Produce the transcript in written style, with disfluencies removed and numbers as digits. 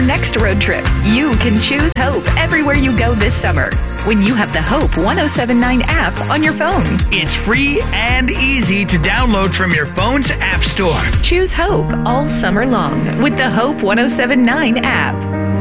next road trip. You can choose Hope everywhere you go this summer when you have the Hope 1079 app on your phone. It's free and easy to download from your phone's app store. Choose Hope all summer long with the Hope 1079 app.